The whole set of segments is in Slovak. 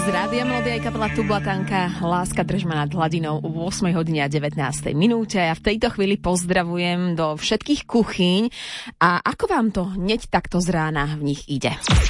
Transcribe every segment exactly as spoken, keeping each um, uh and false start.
Z Rádia Melódia aj kapela Tublatanka. Láska držma nad hladinou o ôsmej hodine a devätnástej minúte. Ja v tejto chvíli pozdravujem do všetkých kuchyň. A ako vám to hneď takto z rána v nich ide?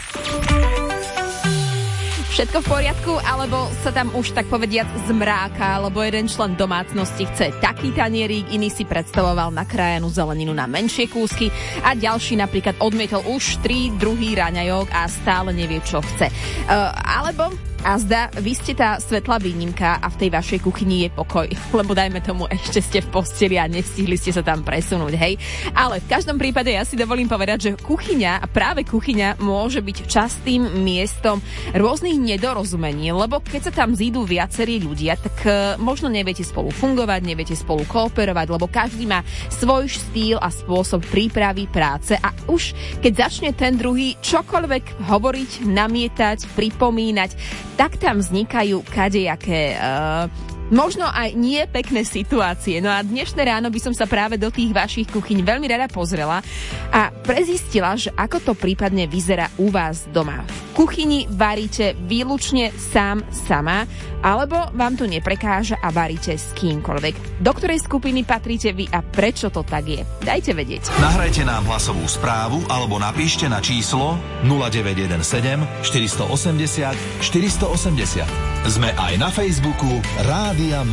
Všetko v poriadku, alebo sa tam už tak povediac zmráka, lebo jeden člen domácnosti chce taký tanierík, iný si predstavoval nakrájanú zeleninu na menšie kúsky a ďalší napríklad odmietol už tri druhý raňajok a stále nevie, čo chce. Uh, alebo azda, vy ste tá svetlá výnimka a v tej vašej kuchyni je pokoj, lebo dajme tomu, ešte ste v posteli a nestihli ste sa tam presunúť, hej. Ale v každom prípade ja si dovolím povedať, že kuchyňa, a práve kuchyňa môže byť častým miestom rôznych nedorozumení, lebo keď sa tam zídu viacerí ľudia, tak uh, možno neviete spolu fungovať, neviete spolu kooperovať, lebo každý má svoj štýl a spôsob prípravy práce a už keď začne ten druhý čokoľvek hovoriť, namietať, pripomínať, tak tam vznikajú kadejaké uh, možno aj nie pekné situácie. No a dnešné ráno by som sa práve do tých vašich kuchyň veľmi rada pozrela a prezistila, že ako to prípadne vyzerá u vás doma. V kuchyni varíte výlučne sám, sama, alebo vám to neprekáža a varíte s kýmkoľvek. Do ktorej skupiny patríte vy a prečo to tak je? Dajte vedieť. Nahrajte nám hlasovú správu alebo napíšte na číslo nula deväť jeden sedem štyri osem nula štyri osem nula. Sme aj na Facebooku Rádia